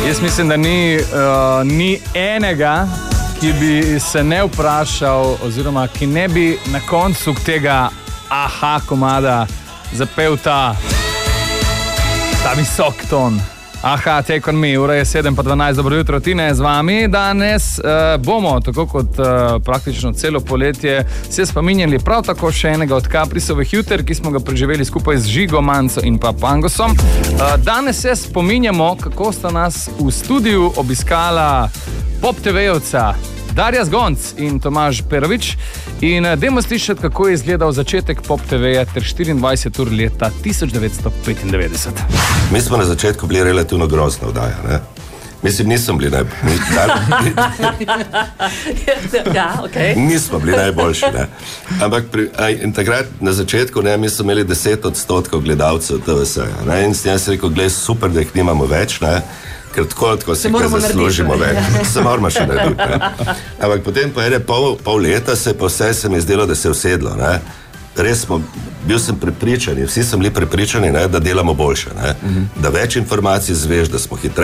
Jaz mislim, da ni enega, ki bi se ne vprašal, oziroma ki ne bi na koncu tega aha komada zapel ta visok ton. Aha, take on me, ura je 7:12, dobro jutro, Tine z vami. Danes bomo, tako kot praktično celo poletje, se spominjali prav tako še enega od Caprisovih juter, ki smo ga preživeli skupaj z Žigo, Manco in pa Pangosom. Danes se spominjamo, kako sta nas v studiu obiskala Pop TV-ovca Darja Zgonc in Tomaž Perovič. In dajmo slišati, kako je izgledal začetek Pop TV-ja ter 24 ur leta 1995. Mi smo na začetku bili relativno grozna oddaja, ne? Mislim, nismo bili nismo bili najboljši, ne? Ampak in takrat na začetku, ne, mi smo imeli 10% gledalcev TVS-ja, ne? In sem jaz rekel, glej, super, da jih nimamo več, ne? Ker tako si kaj zaslužimo več. Se moramo še narediti, ne? Ampak potem pa pol leta se mi je zdelo, da se je usedlo, ne? Res bil sem prepričan, vsi smo bili prepričani, ne, da delamo boljše, ne? Da več informacij zveš, da smo hitreje.